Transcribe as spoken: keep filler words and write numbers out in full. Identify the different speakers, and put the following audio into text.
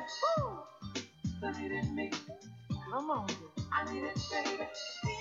Speaker 1: Woo! Put it in me. Come on, girl. I need it, baby.